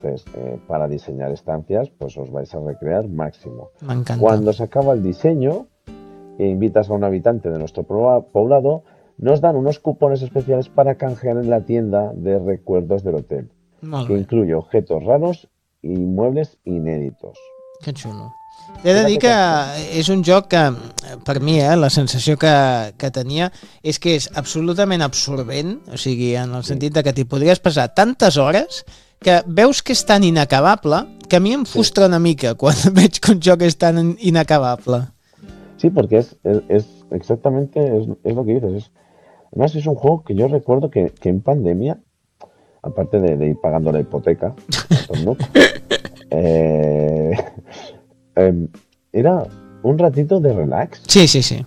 Entonces, para diseñar estancias, pues os vais a recrear máximo. M'encanta. Cuando se acaba el diseño e invitas a un habitante de nuestro poblado, nos dan unos cupones especiales para canjear en la tienda de recuerdos del hotel, Molt que bé, incluye objetos raros y muebles inéditos. que xulo. He de dir que és un joc que, per mi, la sensació que tenia és que és absolutament absorbent, o sigui, en el sentit de que t'hi podries passar tantes hores que veus que és tan inacabable que a mi em frustra una mica quan veig que un joc és tan inacabable. Sí, porque es exactamente es lo que dices. Además, es un juego que yo recuerdo que en pandemia, aparte de ir pagando la hipoteca, a Tom Nook, eh, era un ratito de relax. Sí, sí, sí.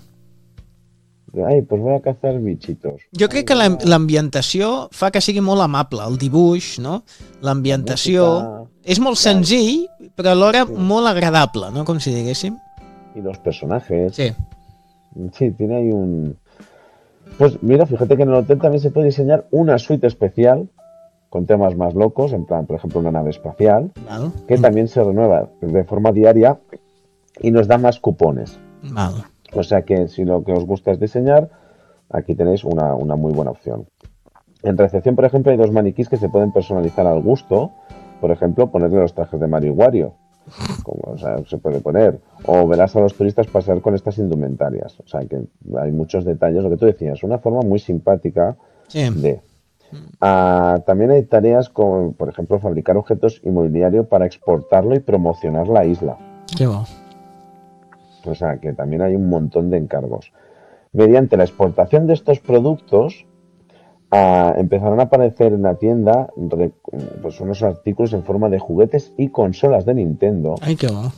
Ay, pues voy a cazar bichitos. Jo crec que l'ambientació fa que sigui molt amable, el dibuix, no? L'ambientació és molt senzill, però alhora molt agradable, no? Com si diguéssim. Y los personajes. Sí. Sí, tiene ahí un... Pues mira, fíjate que en el hotel también se puede diseñar una suite especial con temas más locos, en plan, por ejemplo, una nave espacial, Val. que también se renueva de forma diaria y nos da más cupones. Val. O sea que si lo que os gusta es diseñar, aquí tenéis una muy buena opción. En recepción, por ejemplo, hay 2 maniquís que se pueden personalizar al gusto. Por ejemplo, ponerle los trajes de Mario y Wario. Como, o sea, se puede poner. O verás a los turistas pasear con estas indumentarias. O sea que hay muchos detalles. Lo que tú decías, una forma muy simpática de... también hay tareas como, por ejemplo, fabricar objetos y mobiliario para exportarlo y promocionar la isla. Qué bo. O sea, que también hay un montón de encargos. Mediante la exportación de estos productos, empezarán a aparecer en la tienda pues unos artículos en forma de juguetes y consolas de Nintendo. Ay, qué bo.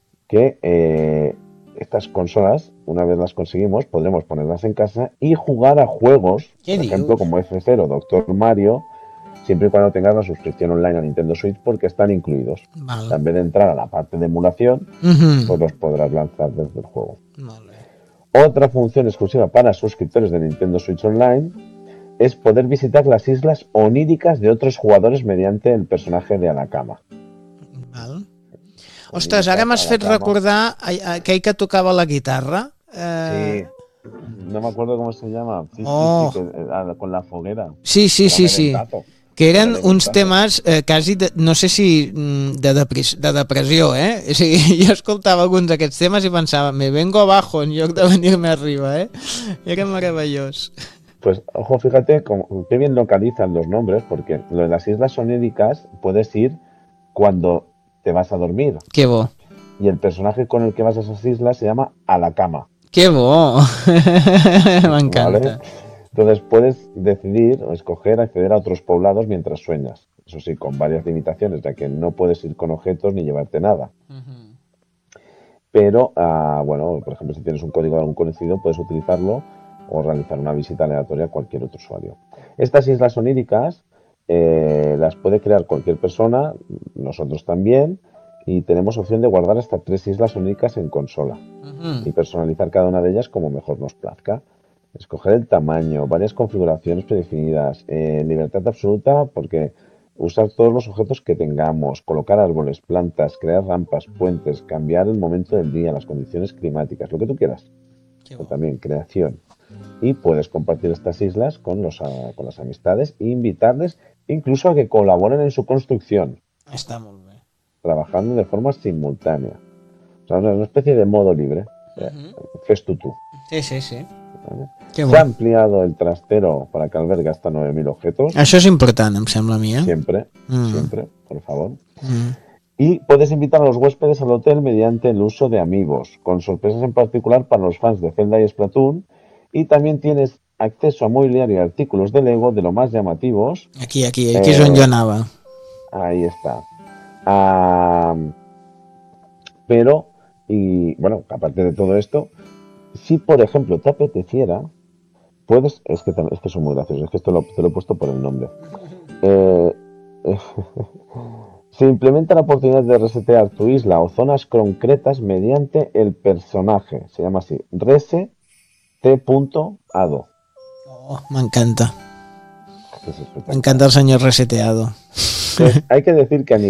Que estas consolas, una vez las conseguimos, podremos ponerlas en casa y jugar a juegos, por ejemplo, como F0, Doctor Mario, siempre y cuando tengas la suscripción online a Nintendo Switch, porque están incluidos. Vale. En vez de entrar a la parte de emulación, pues los podrás lanzar desde el juego. Vale. Otra función exclusiva para suscriptores de Nintendo Switch Online es poder visitar las islas oníricas de otros jugadores mediante el personaje de Anakama. Val. Ostres, ara m'has fet recordar aquell que tocava la guitarra. Sí. No me acuerdo cómo se llama. Sí, con la foguera. Sí. Que eren uns temes quasi, no sé si de depressió, eh? O sigui, jo escoltava alguns d'aquests temes i pensava, me vengo abajo en lloc de venir-me arriba, eh? Era meravellós. Pues, ojo, fíjate qué bien localizan los nombres, porque lo de las islas oníricas puedes ir cuando te vas a dormir. Qué bo. Y el personaje con el que vas a esas islas se llama Alakama. ¡Qué bo! Me encanta. ¿Vale? Entonces puedes decidir o escoger acceder a otros poblados mientras sueñas. Eso sí, con varias limitaciones, ya que no puedes ir con objetos ni llevarte nada. Pero, bueno, por ejemplo, si tienes un código de algún conocido, puedes utilizarlo o realizar una visita aleatoria a cualquier otro usuario. Estas islas oníricas las puede crear cualquier persona, nosotros también, y tenemos opción de guardar hasta 3 islas oníricas en consola y personalizar cada una de ellas como mejor nos plazca. Escoger el tamaño, varias configuraciones predefinidas, libertad absoluta porque usar todos los objetos que tengamos, colocar árboles, plantas, crear rampas, puentes, cambiar el momento del día, las condiciones climáticas, lo que tú quieras. Pero también creación. Y puedes compartir estas islas con las amistades e invitarles incluso a que colaboren en su construcción. Está muy bien. Trabajando de forma simultánea. O sea, una especie de modo libre. Fes tú. Sí. ¿Vale? Se ha ampliado el trastero para que albergue hasta 9.000 objetos. Això és important, em sembla a mi, eh? Siempre, por favor. Y puedes invitar a los huéspedes al hotel mediante el uso de amigos, con sorpresas en particular para los fans de Zelda y Splatoon. Y también tienes acceso a mobiliario y artículos de Lego de lo más llamativos. Aquí és on jo anava. Ahí está. Pero, y bueno, aparte de todo esto, si por ejemplo te apeteciera, puedes, es que son muy graciosos, es que esto te lo he puesto por el nombre. Se implementa la oportunidad de resetear tu isla o zonas concretas mediante el personaje, se llama así, reset.ado. Oh, m'encanta. M'encanta el senyor reseteado. Pues hay que decir que a